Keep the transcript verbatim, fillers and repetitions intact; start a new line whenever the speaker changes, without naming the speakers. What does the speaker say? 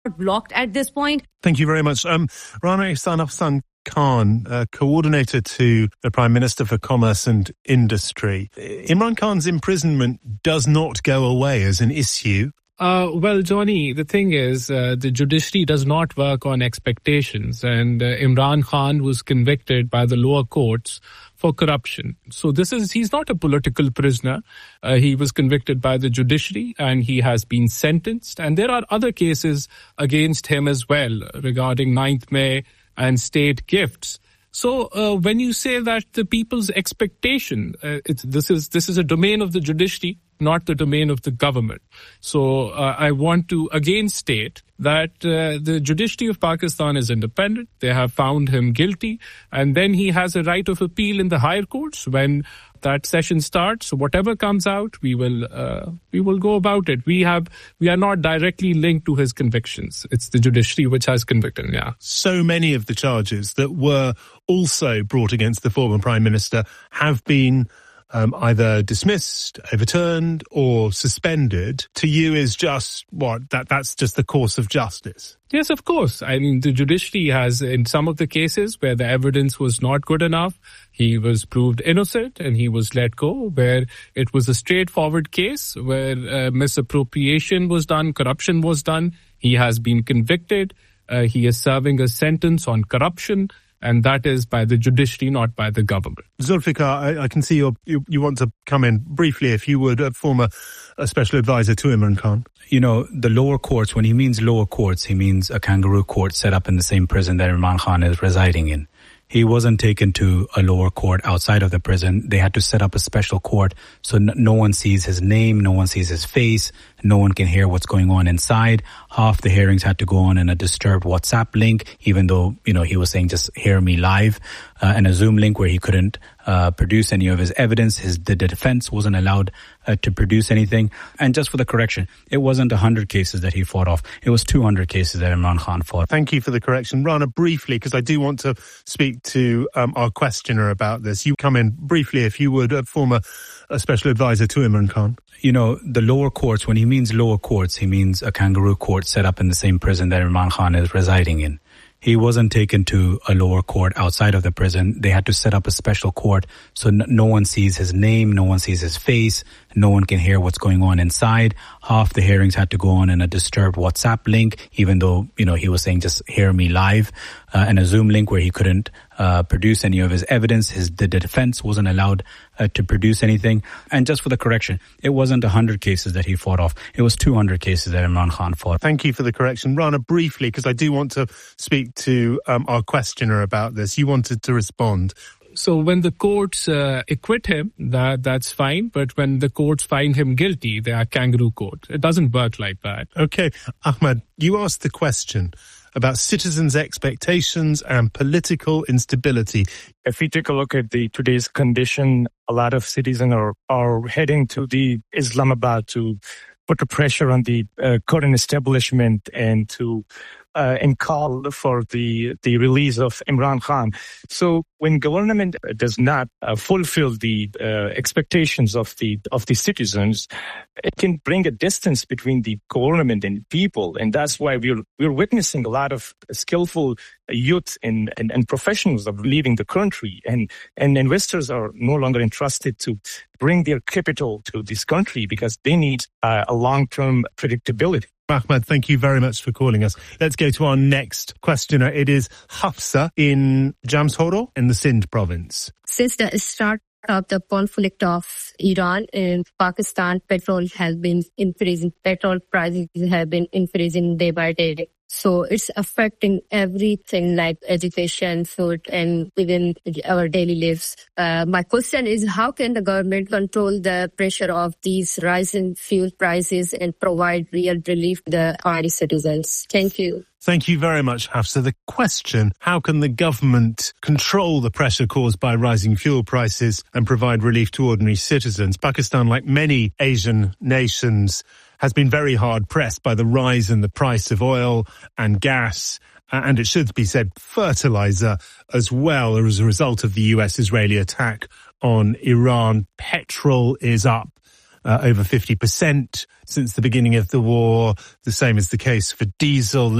blocked at this point.
Thank you very much. Um, Rana Ihsan Afzal Khan, uh, coordinator to the Prime Minister for Commerce and Industry. Imran Khan's imprisonment does not go away as an issue.
Uh, well, Johnny, the thing is, uh, the judiciary does not work on expectations, and uh, Imran Khan was convicted by the lower courts for corruption. So this is, he's not a political prisoner. Uh, he was convicted by the judiciary and he has been sentenced. And there are other cases against him as well regarding ninth May and state gifts. So uh, when you say that the people's expectation, uh, it's, this is this is a domain of the judiciary, not the domain of the government. So uh, I want to again state that uh, the judiciary of Pakistan is independent. They have found him guilty, and then he has a right of appeal in the higher courts when that session starts. So whatever comes out, we will uh, we will go about it. We have we are not directly linked to his convictions. It's the judiciary which has convicted him. Yeah.
So many of the charges that were also brought against the former Prime Minister have been Um, either dismissed, overturned, or suspended. To you is just what that that's just the course of justice.
Yes, of course. I mean, the judiciary has, in some of the cases where the evidence was not good enough, he was proved innocent and he was let go. Where it was a straightforward case where uh, misappropriation was done, corruption was done, he has been convicted. Uh, he is serving a sentence on corruption. And that is by the judiciary, not by the government.
Zulfikar, I, I can see you're, you you want to come in briefly, if you would, a former a special advisor to Imran Khan.
You know, the lower courts, when he means lower courts, he means a kangaroo court set up in the same prison that Imran Khan is residing in. He wasn't taken to a lower court outside of the prison. They had to set up a special court so n- no one sees his name, no one sees his face, no one can hear what's going on inside. Half the hearings had to go on in a disturbed WhatsApp link, even though, you know, he was saying just hear me live, uh, and a Zoom link where he couldn't uh, produce any of his evidence. His the defense wasn't allowed uh, to produce anything. And just for the correction, it wasn't one hundred cases that he fought off. It was two hundred cases that Imran Khan fought.
Thank you for the correction. Rana, briefly, because I do want to speak to um, our questioner about this. You come in briefly, if you would, a former a special advisor to Imran Khan.
You know, the lower courts, when he means lower courts, he means a kangaroo court set up in the same prison that Imran Khan is residing in. He wasn't taken to a lower court outside of the prison. They had to set up a special court so n- no one sees his name, no one sees his face, no one can hear what's going on inside. Half the hearings had to go on in a disturbed WhatsApp link, even though, you know, he was saying just hear me live, uh, and a Zoom link where he couldn't uh, produce any of his evidence. His the defense wasn't allowed uh, to produce anything. And just for the correction, it wasn't one hundred cases that he fought off. It was two hundred cases that Imran Khan fought.
Thank you for the correction. Rana, briefly, because I do want to speak to um, our questioner about this. You wanted to respond.
So when the courts uh, acquit him, that that's fine. But when the courts find him guilty, they are kangaroo court. It doesn't work like that.
Okay. Ahmed, you asked the question about citizens' expectations and political instability.
If we take a look at the today's condition, a lot of citizens are, are heading to the Islamabad to put a pressure on the uh, current establishment and to Uh, and call for the the release of Imran Khan. So when government does not uh, fulfill the uh, expectations of the of the citizens, it can bring a distance between the government and people, and that's why we're we're witnessing a lot of skillful youth and and, and professionals are leaving the country, and and investors are no longer entrusted to bring their capital to this country because they need uh, a long-term predictability.
Ahmed, thank you very much for calling us. Let's go to our next questioner. It is Hafsa in Jamshoro in the Sindh province.
Since the start of the conflict of Iran and Pakistan, petrol has been increasing. Petrol prices have been increasing day by day. So it's affecting everything like education, food, and even our daily lives. Uh, my question is, how can the government control the pressure of these rising fuel prices and provide real relief to the ordinary citizens? Thank you.
Thank you very much, Hafsa. The question, how can the government control the pressure caused by rising fuel prices and provide relief to ordinary citizens? Pakistan, like many Asian nations, has been very hard pressed by the rise in the price of oil and gas, and it should be said fertilizer as well as a result of the U S-Israeli attack on Iran. Petrol is up uh, over fifty percent since the beginning of the war. The same is the case for diesel.